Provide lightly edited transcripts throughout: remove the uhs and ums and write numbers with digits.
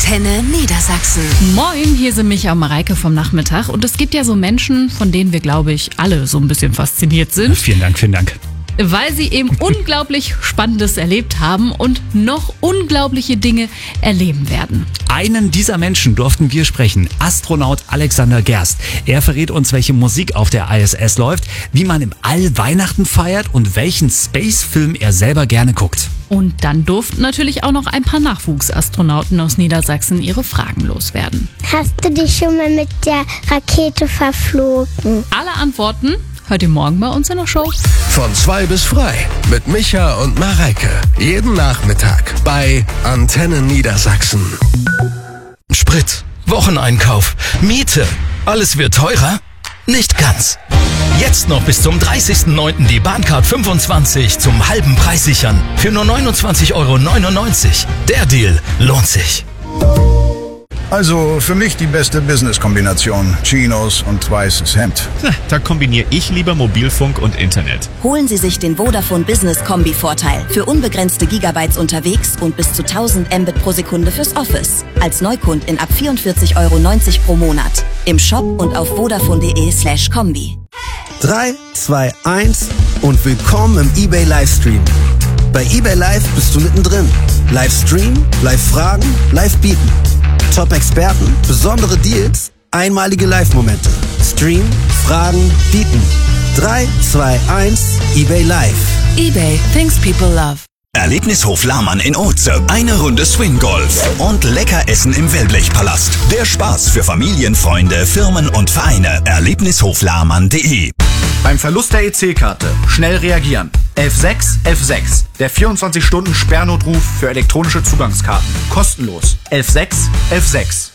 Antenne Niedersachsen. Moin, hier sind Micha und Mareike vom Nachmittag. Und es gibt ja so Menschen, von denen wir, glaube ich, alle so ein bisschen fasziniert sind. Vielen Dank. Weil sie eben unglaublich Spannendes erlebt haben und noch unglaubliche Dinge erleben werden. Einen dieser Menschen durften wir sprechen, Astronaut Alexander Gerst. Er verrät uns, welche Musik auf der ISS läuft, wie man im All Weihnachten feiert und welchen Space-Film er selber gerne guckt. Und dann durften natürlich auch noch ein paar Nachwuchsastronauten aus Niedersachsen ihre Fragen loswerden. Hast du dich schon mal mit der Rakete verflogen? Alle Antworten hört ihr morgen bei uns in der Show. Von 2 bis frei mit Micha und Mareike. Jeden Nachmittag bei Antenne Niedersachsen. Sprit, Wocheneinkauf, Miete. Alles wird teurer? Nicht ganz. Jetzt noch bis zum 30.09. die Bahncard 25 zum halben Preis sichern. Für nur 29,99 €. Der Deal lohnt sich. Also für mich die beste Business-Kombination. Chinos und weißes Hemd. Da kombiniere ich lieber Mobilfunk und Internet. Holen Sie sich den Vodafone Business Kombi-Vorteil. Für unbegrenzte Gigabytes unterwegs und bis zu 1000 Mbit pro Sekunde fürs Office. Als Neukundin ab 44,90 € pro Monat. Im Shop und auf vodafone.de/kombi. 3, 2, 1 und willkommen im eBay Livestream. Bei eBay Live bist du mittendrin. Livestream, Live-Fragen, Live-Bieten. Top-Experten, besondere Deals, einmalige Live-Momente. Stream, Fragen, bieten. 3, 2, 1, eBay Live. eBay, things people love. Erlebnishof Lahmann in Oetze. Eine Runde Swing-Golf und lecker Essen im Wellblechpalast. Der Spaß für Familien, Freunde, Firmen und Vereine. Erlebnishoflahmann.de. Beim Verlust der EC-Karte schnell reagieren. 11.6 11.6. Der 24-Stunden-Sperrnotruf für elektronische Zugangskarten. Kostenlos. 11.6 11.6.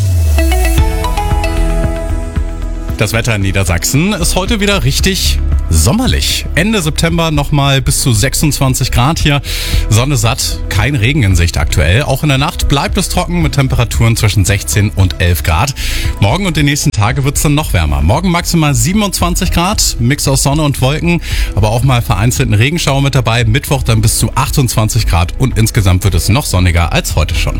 Das Wetter in Niedersachsen ist heute wieder richtig sommerlich. Ende September nochmal bis zu 26 Grad hier. Sonne satt, kein Regen in Sicht aktuell. Auch in der Nacht bleibt es trocken mit Temperaturen zwischen 16 und 11 Grad. Morgen und die nächsten Tage wird es dann noch wärmer. Morgen maximal 27 Grad, Mix aus Sonne und Wolken, aber auch mal vereinzelten Regenschauer mit dabei. Mittwoch dann bis zu 28 Grad und insgesamt wird es noch sonniger als heute schon.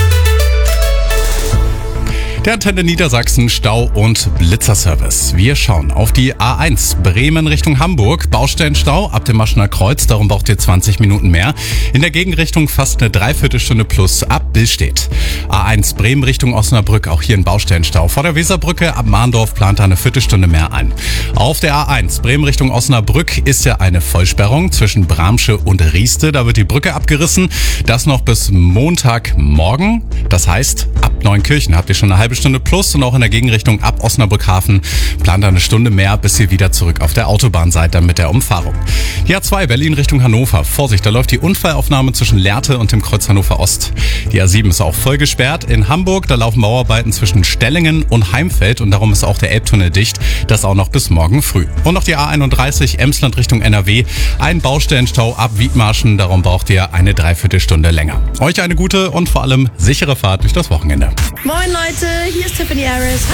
Der Antenne Niedersachsen Stau- und Blitzerservice. Wir schauen auf die A1 Bremen Richtung Hamburg. Baustellenstau ab dem Maschener Kreuz, darum braucht ihr 20 Minuten mehr. In der Gegenrichtung fast eine Dreiviertelstunde plus ab Billstedt. A1 Bremen Richtung Osnabrück, auch hier ein Baustellenstau. Vor der Weserbrücke ab Mahndorf plant da eine Viertelstunde mehr ein. Auf der A1 Bremen Richtung Osnabrück ist ja eine Vollsperrung zwischen Bramsche und Rieste. Da wird die Brücke abgerissen. Das noch bis Montagmorgen. Das heißt, ab Neunkirchen habt ihr schon eine halbe Stunde plus und auch in der Gegenrichtung ab Osnabrück-Hafen plant eine Stunde mehr, bis ihr wieder zurück auf der Autobahn seid, dann mit der Umfahrung. Die A2 Berlin Richtung Hannover. Vorsicht, da läuft die Unfallaufnahme zwischen Lehrte und dem Kreuz Hannover Ost. Die A7 ist auch voll gesperrt. In Hamburg, da laufen Bauarbeiten zwischen Stellingen und Heimfeld und darum ist auch der Elbtunnel dicht. Das auch noch bis morgen früh. Und noch die A31 Emsland Richtung NRW. Ein Baustellenstau ab Wiedmarschen, darum braucht ihr eine Dreiviertelstunde länger. Euch eine gute und vor allem sichere Fahrt durch das Wochenende. Moin Leute, hier ist Tiffany Harris.